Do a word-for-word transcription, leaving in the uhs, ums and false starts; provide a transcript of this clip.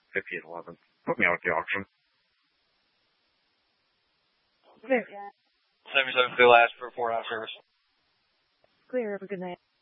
fifty and eleven. Put me out at the auction. Clear. seventy-seven Phil asked for four-hour service. Clear. Have a good night.